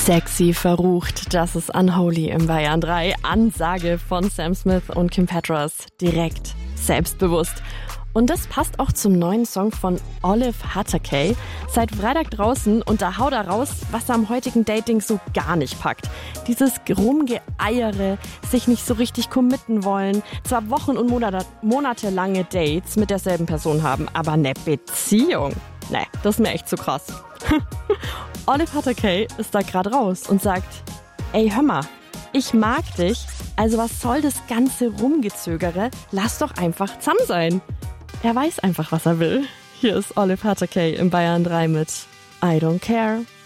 Sexy verrucht, das ist Unholy im Bayern 3. Ansage von Sam Smith und Kim Petras. Direkt, selbstbewusst. Und das passt auch zum neuen Song von Olive Hatterkay. Seit Freitag draußen und da haut er raus, was er am heutigen Dating so gar nicht packt. Dieses Rumgeeiere, sich nicht so richtig committen wollen, zwar Wochen- und monatelange Dates mit derselben Person haben, aber eine Beziehung. Nee, das ist mir echt zu krass. Olive Hatterkay ist da gerade raus und sagt, ey, hör mal, ich mag dich, also was soll das ganze Rumgezögere? Lass doch einfach zusammen sein. Er weiß einfach, was er will. Hier ist Olive Hatterkay im Bayern 3 mit I Don't Care.